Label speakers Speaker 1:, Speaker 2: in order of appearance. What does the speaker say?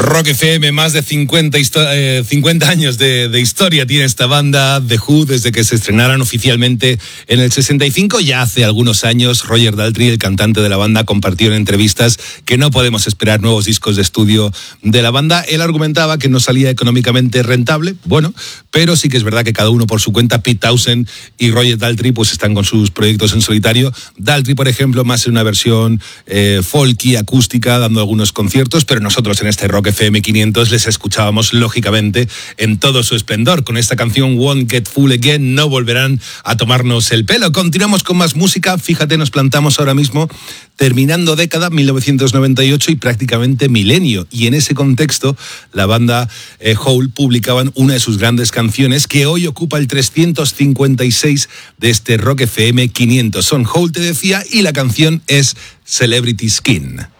Speaker 1: Rock FM, más de 50 años de historia tiene esta banda, The Who, desde que se estrenaron oficialmente en el 65. Ya hace algunos años, Roger Daltrey, el cantante de la banda, compartió en entrevistas que no podemos esperar nuevos discos de estudio de la banda. Él argumentaba que no salía económicamente rentable, bueno, pero sí que es verdad que cada uno por su cuenta. Pete Townshend y Roger Daltrey pues están con sus proyectos en solitario. Daltrey, por ejemplo, más en una versión folky, acústica, dando algunos conciertos, pero nosotros en este Rock FM 500 les escuchábamos lógicamente en todo su esplendor. Con esta canción Won't Get Full Again no volverán a tomarnos el pelo. Continuamos con más música. Fíjate, nos plantamos ahora mismo terminando década, 1998 y prácticamente milenio. Y en ese contexto, la banda Hole publicaban una de sus grandes canciones que hoy ocupa el 356 de este Rock FM 500. Son Hole, te decía, y la canción es Celebrity Skin.